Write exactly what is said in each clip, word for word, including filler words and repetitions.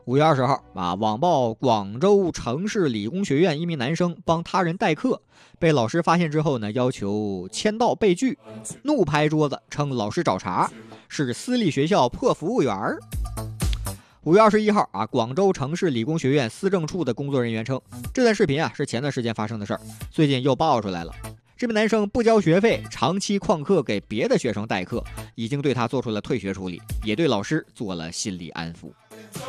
五月二十号啊，网曝广州城市理工学院一名男生帮他人代课，被老师发现之后呢，要求签到背句，怒拍桌子，称老师找茬，是私立学校破服务员。五月二十一号啊，广州城市理工学院思政处的工作人员称，这段视频啊是前段时间发生的事儿，最近又爆出来了。这名男生不交学费，长期旷课给别的学生代课，已经对他做出了退学处理，也对老师做了心理安抚。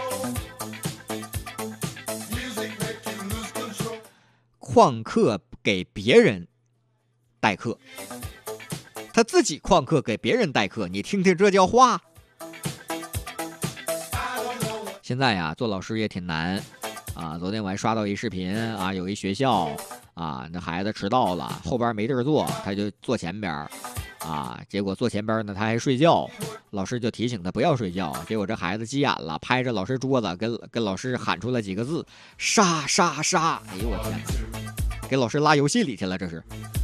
旷课给别人代课，他自己旷课给别人代课，你听听这叫话。现在呀，做老师也挺难啊。昨天我还刷到一视频啊，有一学校啊，那孩子迟到了，后边没地儿坐，他就坐前边啊，结果坐前边呢他还睡觉，老师就提醒他不要睡觉，结果这孩子急眼了，拍着老师桌子跟跟老师喊出了几个字：杀杀杀！哎呦我天哪，给老师拉游戏里去了，这是。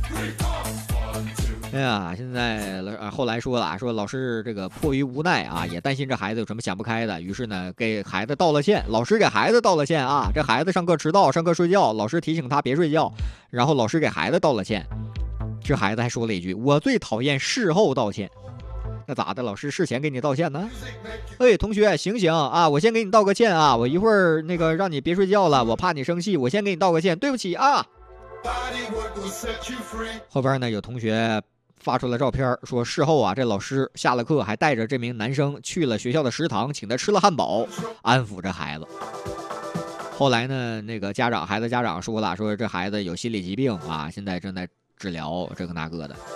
哎呀，现在呃后来说了，说老师这个迫于无奈啊，也担心这孩子有什么想不开的，于是呢给孩子道了歉。老师给孩子道了歉啊，这孩子上课迟到，上课睡觉，老师提醒他别睡觉，然后老师给孩子道了歉。这孩子还说了一句：“我最讨厌事后道歉。”那咋的？老师事前给你道歉呢？哎，同学醒醒啊！我先给你道个歉啊！我一会儿那个让你别睡觉了，我怕你生气，我先给你道个歉，对不起啊。后边呢有同学发出了照片，说事后啊，这老师下了课还带着这名男生去了学校的食堂，请他吃了汉堡，安抚着孩子。后来呢，那个家长孩子家长说了，说这孩子有心理疾病啊，现在正在治疗，这个那个的。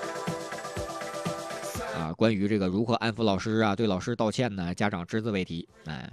啊，关于这个如何安抚老师啊，对老师道歉呢，家长只字未提。哎。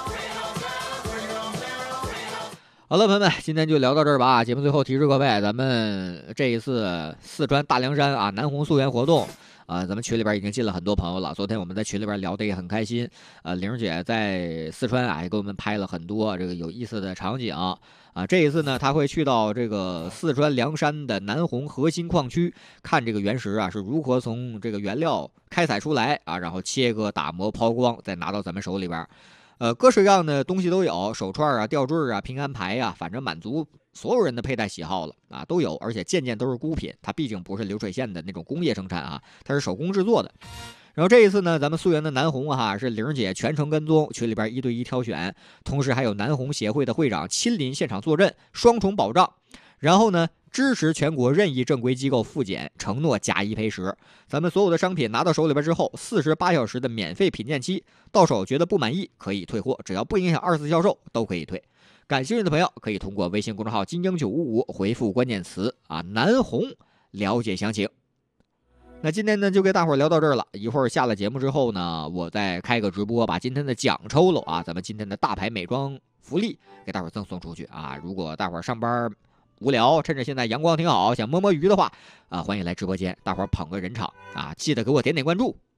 好了，朋友们，今天就聊到这儿吧。节目最后提示各位，咱们这一次四川大凉山啊南红溯源活动啊，咱们群里边已经进了很多朋友了。昨天我们在群里边聊得也很开心，呃，玲姐在四川啊也给我们拍了很多这个有意思的场景啊。这一次呢，她会去到这个四川凉山的南红核心矿区，看这个原石啊是如何从这个原料开采出来啊，然后切割、打磨、抛光，再拿到咱们手里边。呃，各式各样的东西都有，手串啊、吊坠啊、平安牌呀、啊，反正满足所有人的佩戴喜好了啊，都有，而且件件都是孤品，它毕竟不是流水线的那种工业生产啊，它是手工制作的。然后这一次呢，咱们溯源的南红哈是玲姐全程跟踪，群里边一对一挑选，同时还有南红协会的会长亲临现场坐镇，双重保障。然后呢，支持全国任意正规机构复检，承诺假一赔十。咱们所有的商品拿到手里边之后，四十八小时的免费品鉴期，到手觉得不满意可以退货，只要不影响二次销售都可以退。感兴趣的朋友可以通过微信公众号金鹰九五五回复关键词啊南红了解详情。那今天呢就给大伙聊到这儿了，一会儿下了节目之后呢，我再开个直播，把今天的奖抽了啊，咱们今天的大牌美妆福利给大伙赠送出去啊。如果大伙上班无聊，趁着现在阳光挺好，想摸摸鱼的话啊，欢迎来直播间，大伙捧个人场啊，记得给我点点关注。